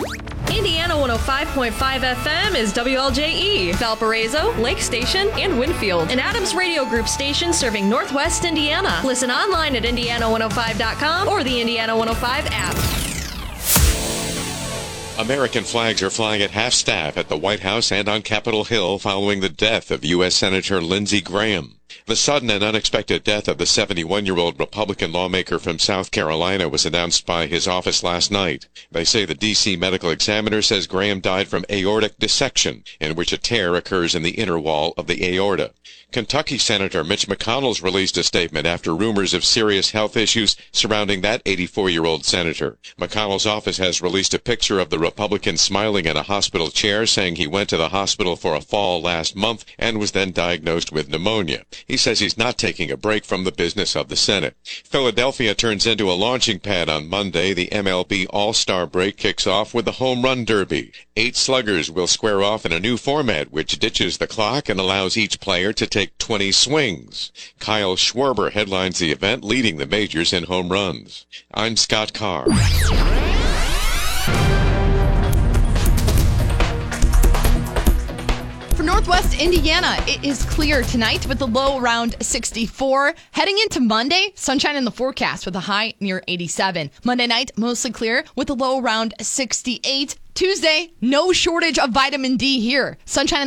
Indiana 105.5 FM is WLJE, Valparaiso, Lake Station, and Winfield. An Adams Radio Group station serving Northwest Indiana. Listen online at Indiana105.com or the Indiana 105 app. American flags are flying at half-staff at the White House and on Capitol Hill following the death of U.S. Senator Lindsey Graham. The sudden and unexpected death of the 71-year-old Republican lawmaker from South Carolina was announced by his office last night. They say the D.C. medical examiner says Graham died from aortic dissection, in which a tear occurs in the inner wall of the aorta. Kentucky Senator Mitch McConnell's released a statement after rumors of serious health issues surrounding that 84-year-old senator. McConnell's office has released a picture of the Republican smiling in a hospital chair, saying he went to the hospital for a fall last month and was then diagnosed with pneumonia. He says he's not taking a break from the business of the Senate. Philadelphia turns into a launching pad on Monday. The MLB All-Star break kicks off with the Home Run Derby. 8 sluggers will square off in a new format which ditches the clock and allows each player to take 20 swings. Kyle Schwarber headlines the event, leading the majors in home runs. I'm Scott Carr. For Northwest Indiana, it is clear tonight with the low around 64. Heading into Monday, sunshine in the forecast with a high near 87. Monday night, mostly clear with a low around 68. Tuesday, no shortage of vitamin D here. Sunshine